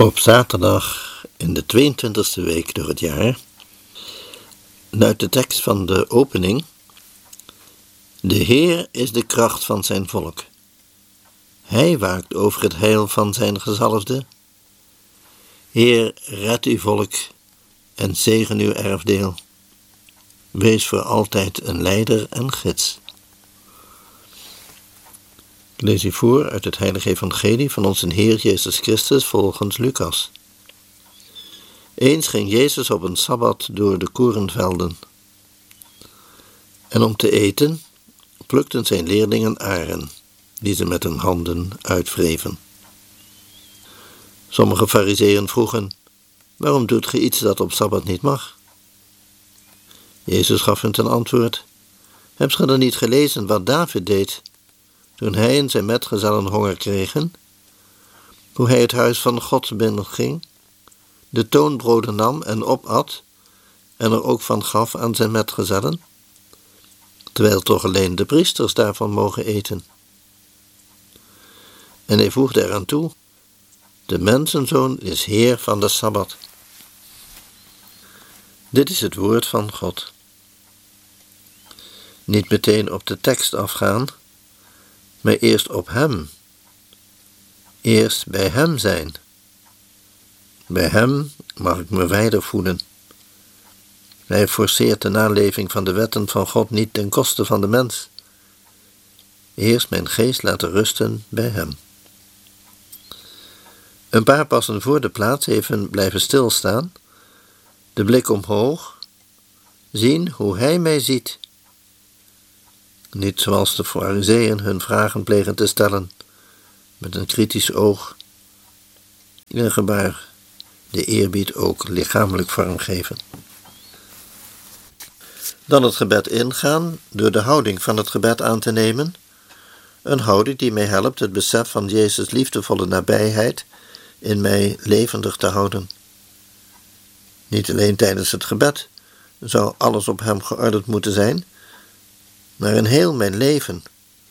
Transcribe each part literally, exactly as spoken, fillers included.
Op zaterdag in de tweeëntwintigste week door het jaar luidt de tekst van de opening: De Heer is de kracht van zijn volk. Hij waakt over het heil van zijn gezalfde. Heer, red uw volk en zegen uw erfdeel. Wees voor altijd een leider en gids. Ik lees u voor uit het heilige evangelie van onze Heer Jezus Christus volgens Lucas. Eens ging Jezus op een sabbat door de korenvelden. En om te eten plukten zijn leerlingen aren, die ze met hun handen uitwreven. Sommige farizeeën vroegen: waarom doet ge iets dat op sabbat niet mag? Jezus gaf hun ten antwoord: hebt ge dan niet gelezen wat David deed toen hij en zijn metgezellen honger kregen? Hoe hij het huis van God binnenging, de toonbroden nam en opat en er ook van gaf aan zijn metgezellen, terwijl toch alleen de priesters daarvan mogen eten. En hij voegde eraan toe: de mensenzoon is Heer van de Sabbat. Dit is het woord van God. Niet meteen op de tekst afgaan, maar eerst op Hem. Eerst bij Hem zijn. Bij Hem mag ik me veilig voelen. Hij forceert de naleving van de wetten van God niet ten koste van de mens. Eerst mijn geest laten rusten bij Hem. Een paar passen voor de plaats even blijven stilstaan, de blik omhoog, zien hoe Hij mij ziet. Niet zoals de farizeeën hun vragen plegen te stellen, met een kritisch oog, in een gebaar de eerbied ook lichamelijk vorm geven. Dan het gebed ingaan door de houding van het gebed aan te nemen, een houding die mij helpt het besef van Jezus' liefdevolle nabijheid in mij levendig te houden. Niet alleen tijdens het gebed zou alles op Hem geordend moeten zijn, maar in heel mijn leven.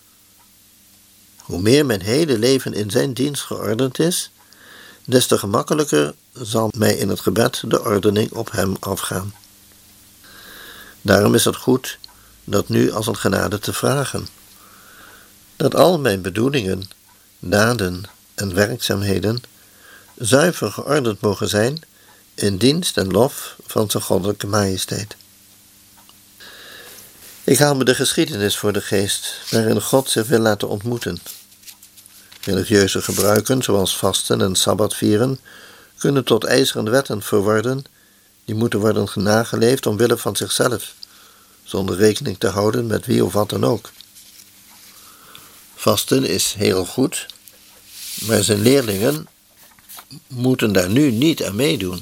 Hoe meer mijn hele leven in zijn dienst geordend is, des te gemakkelijker zal mij in het gebed de ordening op Hem afgaan. Daarom is het goed dat nu als een genade te vragen, dat al mijn bedoelingen, daden en werkzaamheden zuiver geordend mogen zijn in dienst en lof van zijn goddelijke majesteit. Ik haal me de geschiedenis voor de geest, waarin God zich wil laten ontmoeten. Religieuze gebruiken, zoals vasten en sabbatvieren, kunnen tot ijzeren wetten verworden, die moeten worden nageleefd omwille van zichzelf, zonder rekening te houden met wie of wat dan ook. Vasten is heel goed, maar zijn leerlingen moeten daar nu niet aan meedoen.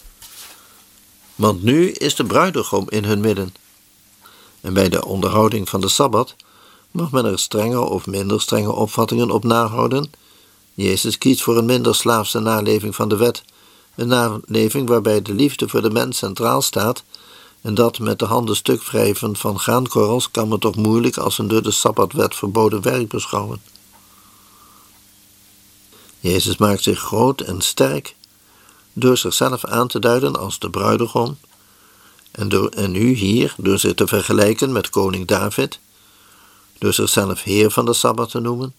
Want nu is de bruidegom in hun midden. En bij de onderhouding van de Sabbat mag men er strenge of minder strenge opvattingen op nahouden. Jezus kiest voor een minder slaafse naleving van de wet, een naleving waarbij de liefde voor de mens centraal staat, en dat met de handen stuk wrijven van graankorrels kan men toch moeilijk als een door de Sabbatwet verboden werk beschouwen. Jezus maakt zich groot en sterk door zichzelf aan te duiden als de bruidegom, en, door, en u hier door zich te vergelijken met koning David, door zichzelf Heer van de Sabbat te noemen.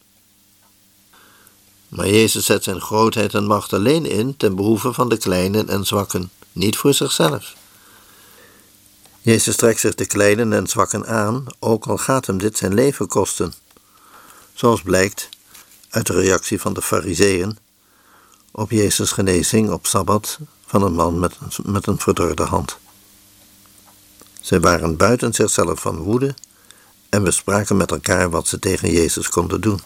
Maar Jezus zet zijn grootheid en macht alleen in ten behoeve van de kleinen en zwakken, niet voor zichzelf. Jezus trekt zich de kleinen en zwakken aan, ook al gaat hem dit zijn leven kosten, zoals blijkt uit de reactie van de farizeeën op Jezus' genezing op Sabbat van een man met, met een verdorde hand. Zij waren buiten zichzelf van woede en bespraken met elkaar wat ze tegen Jezus konden doen.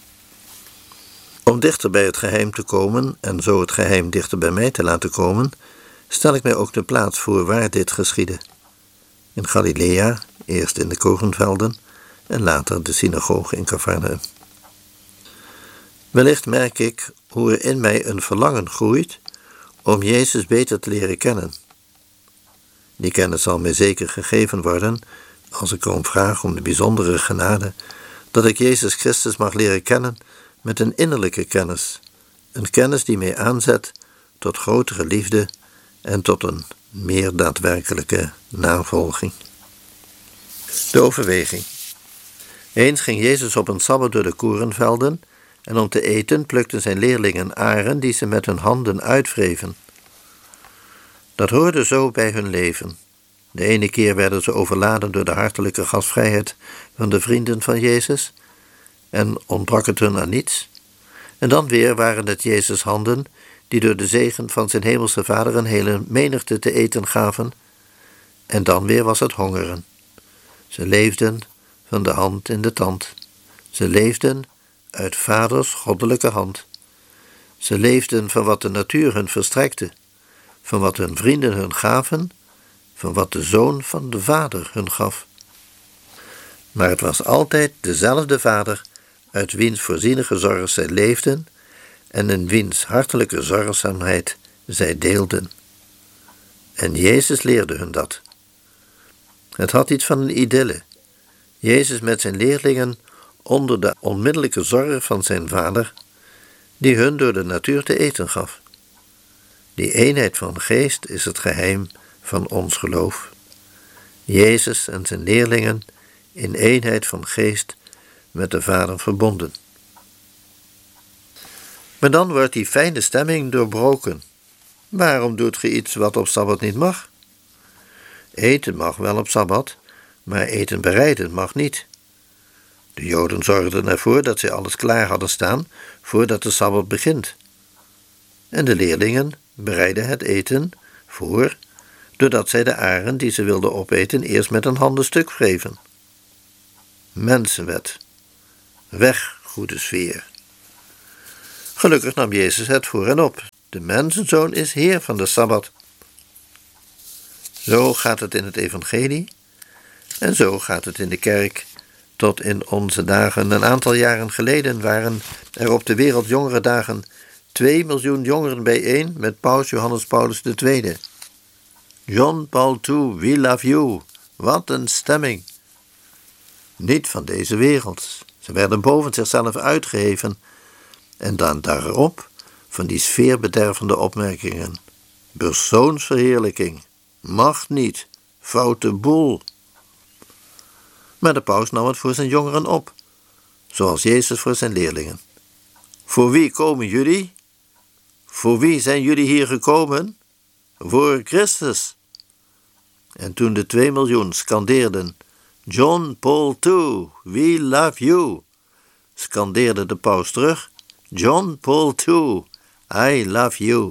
Om dichter bij het geheim te komen en zo het geheim dichter bij mij te laten komen, stel ik mij ook de plaats voor waar dit geschiedde. In Galilea, eerst in de korenvelden en later de synagoge in Cafarnaum. Wellicht merk ik hoe er in mij een verlangen groeit om Jezus beter te leren kennen. Die kennis zal mij zeker gegeven worden als ik erom vraag om de bijzondere genade dat ik Jezus Christus mag leren kennen met een innerlijke kennis, een kennis die mij aanzet tot grotere liefde en tot een meer daadwerkelijke navolging. De overweging. Eens ging Jezus op een sabbat door de korenvelden en om te eten plukten zijn leerlingen aren die ze met hun handen uitwreven. Dat hoorde zo bij hun leven. De ene keer werden ze overladen door de hartelijke gastvrijheid van de vrienden van Jezus en ontbrak het hun aan niets. En dan weer waren het Jezus' handen die door de zegen van zijn hemelse Vader een hele menigte te eten gaven. En dan weer was het hongeren. Ze leefden van de hand in de tand. Ze leefden uit Vaders goddelijke hand. Ze leefden van wat de natuur hun verstrekte, van wat hun vrienden hun gaven, van wat de Zoon van de Vader hun gaf. Maar het was altijd dezelfde Vader uit wiens voorzienige zorg zij leefden en in wiens hartelijke zorgzaamheid zij deelden. En Jezus leerde hun dat. Het had iets van een idylle. Jezus met zijn leerlingen onder de onmiddellijke zorg van zijn Vader, die hun door de natuur te eten gaf. Die eenheid van geest is het geheim van ons geloof. Jezus en zijn leerlingen in eenheid van geest met de Vader verbonden. Maar dan wordt die fijne stemming doorbroken. Waarom doet ge iets wat op Sabbat niet mag? Eten mag wel op Sabbat, maar eten bereiden mag niet. De Joden zorgden ervoor dat zij alles klaar hadden staan voordat de Sabbat begint. En de leerlingen bereidden het eten voor, doordat zij de aren die ze wilden opeten eerst met een handenstuk wreven. Mensenwet. Weg, goede sfeer. Gelukkig nam Jezus het voor hen op. De mensenzoon is Heer van de Sabbat. Zo gaat het in het evangelie en zo gaat het in de kerk. Tot in onze dagen. Een aantal jaren geleden waren er op de Wereldjongerendagen twee miljoen jongeren bijeen met paus Johannes Paulus de Tweede. John Paul de Tweede, we love you. Wat een stemming. Niet van deze wereld. Ze werden boven zichzelf uitgeheven en dan daarop van die sfeerbedervende opmerkingen. Persoonsverheerlijking. Mag niet. Foute boel. Maar de paus nam het voor zijn jongeren op, zoals Jezus voor zijn leerlingen. Voor wie komen jullie? Voor wie zijn jullie hier gekomen? Voor Christus. En toen de twee miljoen scandeerden, John Paul de Tweede, we love you, scandeerde de paus terug, John Paul de Tweede, I love you.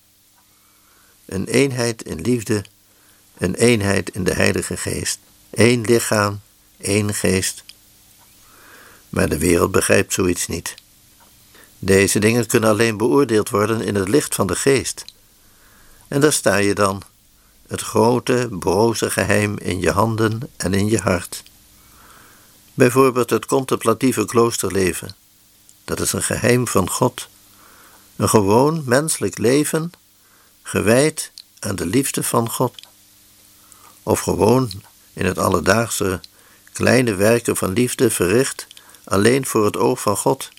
Een eenheid in liefde, een eenheid in de Heilige Geest, één lichaam, één geest. Maar de wereld begrijpt zoiets niet. Deze dingen kunnen alleen beoordeeld worden in het licht van de geest. En daar sta je dan, het grote, broze geheim in je handen en in je hart. Bijvoorbeeld het contemplatieve kloosterleven. Dat is een geheim van God. Een gewoon menselijk leven, gewijd aan de liefde van God. Of gewoon in het alledaagse kleine werken van liefde verricht alleen voor het oog van God.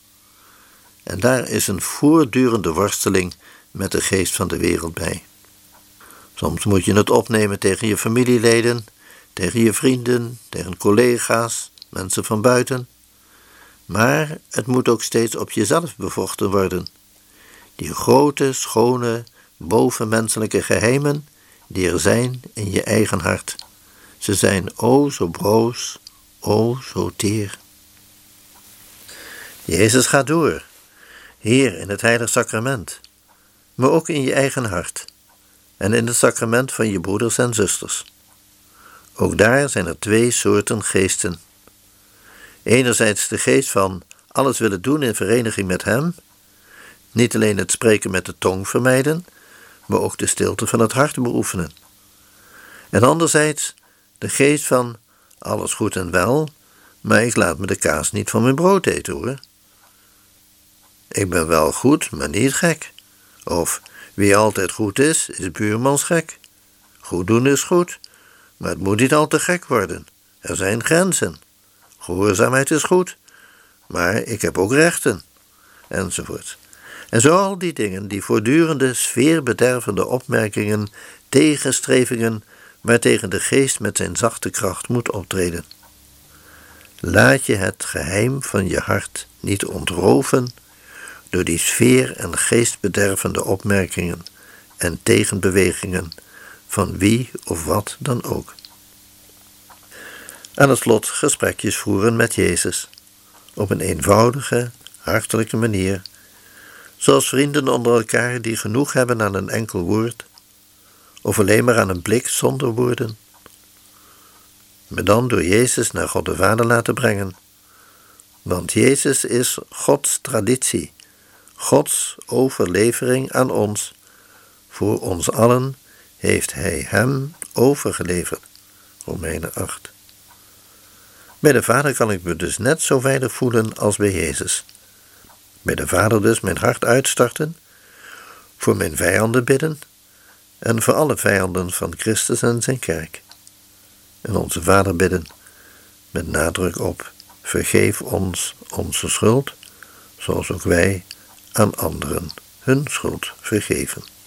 En daar is een voortdurende worsteling met de geest van de wereld bij. Soms moet je het opnemen tegen je familieleden, tegen je vrienden, tegen collega's, mensen van buiten. Maar het moet ook steeds op jezelf bevochten worden. Die grote, schone, bovenmenselijke geheimen die er zijn in je eigen hart. Ze zijn o zo broos, o zo teer. Jezus gaat door, hier in het heilig sacrament, maar ook in je eigen hart en in het sacrament van je broeders en zusters. Ook daar zijn er twee soorten geesten. Enerzijds de geest van alles willen doen in vereniging met hem, niet alleen het spreken met de tong vermijden, maar ook de stilte van het hart beoefenen. En anderzijds de geest van alles goed en wel, maar ik laat me de kaas niet van mijn brood eten hoor. Ik ben wel goed, maar niet gek. Of wie altijd goed is, is buurmans gek. Goed doen is goed, maar het moet niet al te gek worden. Er zijn grenzen. Gehoorzaamheid is goed, maar ik heb ook rechten. Enzovoort. En zo al die dingen, die voortdurende sfeerbedervende opmerkingen, tegenstrevingen, waartegen de geest met zijn zachte kracht moet optreden. Laat je het geheim van je hart niet ontroven door die sfeer- en geestbedervende opmerkingen en tegenbewegingen van wie of wat dan ook. Aan het slot gesprekjes voeren met Jezus, op een eenvoudige, hartelijke manier, zoals vrienden onder elkaar die genoeg hebben aan een enkel woord, of alleen maar aan een blik zonder woorden. Me dan door Jezus naar God de Vader laten brengen, want Jezus is Gods traditie, Gods overlevering aan ons. Voor ons allen heeft Hij Hem overgeleverd. Romeinen acht. Bij de Vader kan ik me dus net zo veilig voelen als bij Jezus. Bij de Vader dus mijn hart uitstarten, voor mijn vijanden bidden en voor alle vijanden van Christus en zijn kerk. En onze Vader bidden, met nadruk op: vergeef ons onze schuld, zoals ook wij aan anderen hun schuld vergeven.